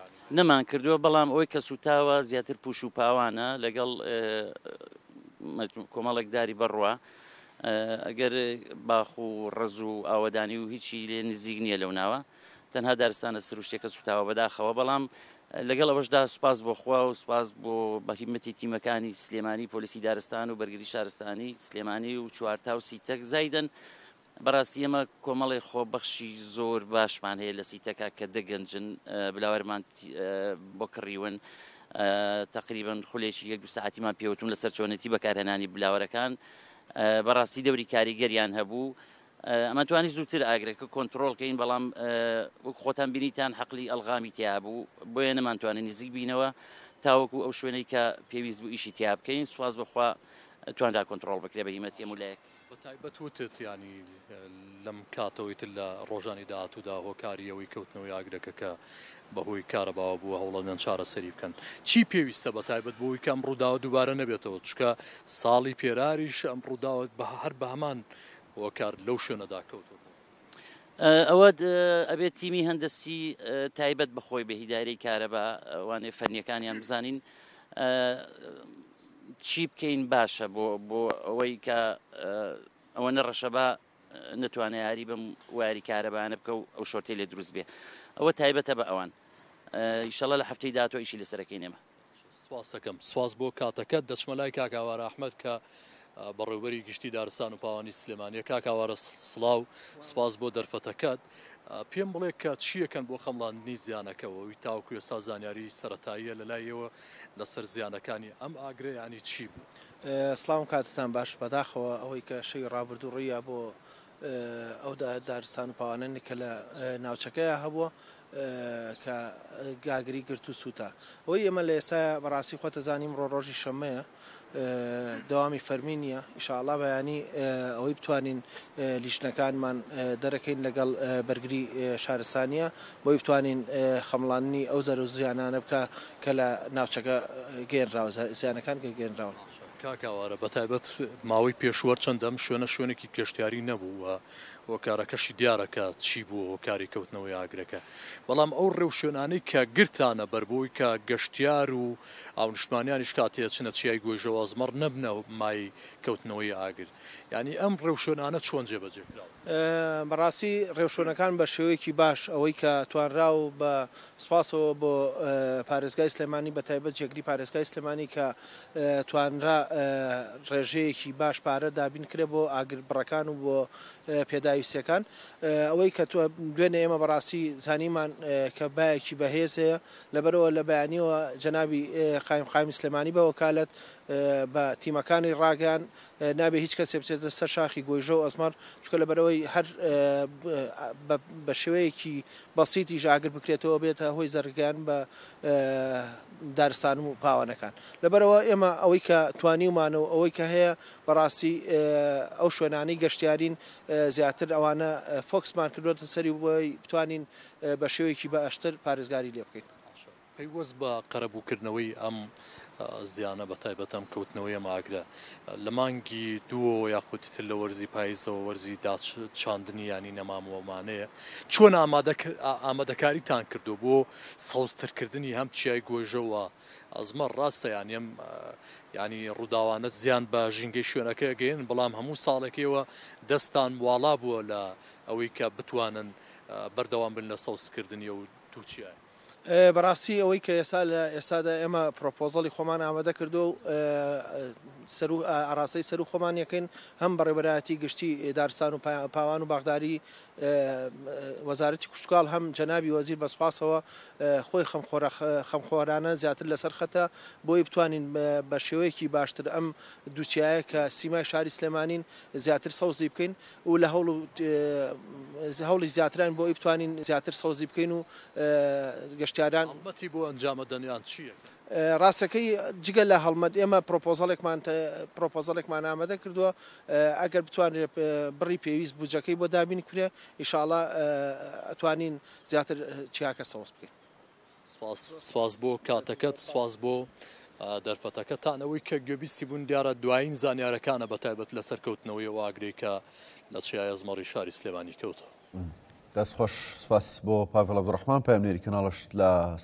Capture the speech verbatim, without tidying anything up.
نەمان کردووە بەڵام ئەوەی کە سوتاوە زیاتر پوش و پاوانە لەگەڵ کۆمەڵێک داری بڕوە ئەگەر باخ و ڕز و ئاوەدانی و هیچی لێ نزیک نییە لەو ناوە تەنها دارستانە سروشتێکە سوتاوە بەداخەوە بەڵام لەگەڵ ئەوەشدا سوپاس بۆ خوا و سوپاس بۆ بەهیمەتی تیمەکانی سلێمانی پۆلیسی دارستان و بەرگری شارستانی سلێمانی و چوارتا و سیتەک زایدن بەڕاستی ئێمە کۆمەڵی خۆبەخشی زۆر باشمان هەیە لە سیتەکە کە دەگەنجن بلاوەرمان بۆ کڕیون تقریبا خولێکی یەک دو ساعتیمان پێوتون لەسەر چۆنێتی بەکارهێنانی بلاوەرەکان بەڕاستی دەوری کاریگەریان هەبوو ئەمە توانی زووتر ئاگرێکە کۆنتترۆلکەین بەڵام وەک خۆتان بینیتان حەقلی ئەلغامی تیا بوو بۆیە نەمانتوانێت نزیک بینەوە تاوەکو ئەو شوێنەی کە پێویست بوو ئیشی تیا بکەین سواز بخوا تواندا کۆنتترۆل بکرێ بە هیمەتی هەمولایەک بەتایبەت وتت ینی لەم کاتەوەیتر لە ڕۆژانی داهاتوودا هۆکاریەوەی کەوتنەوەی ئاگرەکە کە بەهۆی کارەباوە بووە هەوڵەدەن چارەسەری بکەن چی پێویستە بەتایبەت بۆی کە ئەم ڕووداوە دووبارە نەبێتەوە چکە ساڵی پێراریش ئەم ڕووداوە بە هەر بە هەمان هۆکار لەو شوێنەدا کەوتەوە ئەوە ئەبێت تیمی هەندەسی تایبەت بەخۆی بە هیدارەی کارەبا ئەوانێ فەرنیەکانیان بزانین چی بکەین باشە بۆ بۆ ئەوەی کە ئەوە نەڕەشەبا نتوانێت یاری بەم واری کارەبانە بکە و ئەو شۆرتێ لێ دروست بێ ئەوە تایبەتە بە ئەوان ئیشەڵا لە هەفتەی داهاتوو ئیشی لەسەرەکەی نێمە سواسەکەم سواز بۆ کاتەکەت دەچمە لای کاکاوارە ئەحمەد کە بەڕێوەبەری گشتی دارستان و پاوانی سلێمانیە کاکاوارە سڵاو سپاس بۆ دەرفەتەکەت پێم بڵێ کە چیەکەن بۆ خەمڵاندنی زیانەکەەوەی تاوکو ێستا زانیاری سەرەتاییە لەلایەوە لەسەر زیانەکانی ئەم ئاگرەیانی چی بوو؟ سڵاو کاتتان باش بەداخەوە ئەوەی کە شەی ڕابردوو ڕوویە بۆ ئەو دارستان و پاوانەنی کە لە ناوچەکەیە هەبووە کە گاگری گرت و سووتە ئەوەی ئێمە لە ئێستا بەڕاستی خۆتە زانیم ڕۆ ڕۆژی شەمەیە دەوامی فەرمی نییە ئینشاءڵڵا بەیانی ئەوەی بتوانین لیژنەکانمان دەرەکەین لەگەڵ بەرگری شارستانیە بۆی بتوانین خەمڵاندنی ئەو زەر و زیانانە بکە کە لە ناوچەکە گەێنراوە زیانەکان کە گەێنراون کاکاوارە بەتایبەت ماوەی پێشوەر چەندەم شوێنە شوێنێکی گەشتیاری نەبوو هۆکارەکەشی دیارەکە چی بوو هۆکاری کەوتنەوەی ئاگرەکە بەڵام ئەو ڕێو شوێنانەی کە گرتانە بەربووی کە گەشتیار و ئاونشمانیانیش کاتێ چنە چیای گۆژەوە ئەزمەڕ نەبنە مای کەوتنەوەی ئاگر ینی ئەم ڕێو شوێنانە چۆن جێبەجێکراوە بەڕاستی ڕێوشۆنەکان بە شێوەیەکی باش ئەوەی کە توانرا و بە سوپاسەوە بۆ پارێزگای سلێمانی بە تایبەت جێگری پارێزگای سلێمانی کە توانرا ڕێژەیەکی باش پارە دابین کرێ بۆ ئاگر بڕەکان و بۆ پێداویستەکان ئەوەی کە دوێنێ ئێمە بەڕاستی زانیمان کە باەکی بەهێزەیە لەبەرەوە لە بەیانیەوە جەنابی قایم قامی سلێمانی بە وەکالەت بە تیمەکانی ڕاگەیان نابێ هیچ کەسێ بچێتە سەر شاخی گۆیژە و ئەزمەر چکە لەبەرەوەی هەر بە شێوەیەکی بەسیتی ژاگر بکرێتەوە بێتە هۆی زەرگیان بە دارستان و پاوانەکان لەبەرەوە ئێمە ئەوەی کە توانیمانەوە ئەوەی کە هەیە بەڕاستی ئەو شوێنانەی گەشتیارین زیاتر ئەوانە فۆکسمان کردوتە سەری بۆی بتوانین بە شێوەیەکی بەئەشتر پارێزگاری لێ بکەین پەیوەست بە قەرەبووکردنەوەی ئەم زیانە بە تایبەت ئەم کەوتنەوەی ماگرە لە مانگی دووە یاخودتر لە وەرزی پاییزەوە وەرزی داچاندنی ینی نەمامۆمانەیە چۆن ئامادەکاریتان کردو بۆ سەوزترکردنی هەم چیای گۆژەوە ئەزمە ڕاستە یان ئەم ینی ڕووداوانە زیان بە ژینگەی شوێنەکە گەین بەڵام هەموو ساڵێکەوە دەستان واڵا بووە لە ئەوەی کە بتوانن بەردەوام بن لە سەوزکردنی و دووچیای بەڕاستی ئەوەی کە ئێستا لە ئێستادا ئێمە پرۆپۆزەڵی خۆمان ئامادە کردو و ئاراستەی سەر و خۆمان یەکەین هەم بەڕێبەرایەتی گشتی دارستان و پاوان و باغداری وەزارەتی کوشتکاڵ هەم جەنابی وەزیر بەسپاسەوە خۆی خەمخۆرانە زیاتر لەسەر خەتە بۆی بتوانین بە شێوەیەکی باشتر ئەم دووچایە کە سیمای شاری سلێمانین زیاتر سەوزی بکەین و لە هەوڵ هەوڵی زیاتران بۆی بتوانین زیاتر سەوزی بکەین و گەشتیاران هەڵمەتی بۆ ئەنجامە دەنیان چییە؟ ڕاستەکەی جگە لە هەڵمەت ئێمە پرۆپۆزەڵێکمان پرۆپۆزەڵێکمان ئامادە کردووە ئەگەر بتوانێت بڕی پێویست بودجەکەی بۆ دابین کرێ ئینشاءڵڵا ئەتوانین زیاتر چیاکە سەوز بکەین سپاس بۆ کاتەکەت سپاس بۆ دەرفەتەکەتانەوەی کە گوێبیستی بوون دیارە دوایین زانیارەکانە بە تایبەت لەسەر کەوتنەوەی واگرێ کە لە چیای ئەزمەڕی شاری سلێمانی کەوتەوە دەستخۆش سپاس بۆ پاڤڵ عەبدوڕەحمان پایمنێری کەناڵەشت لە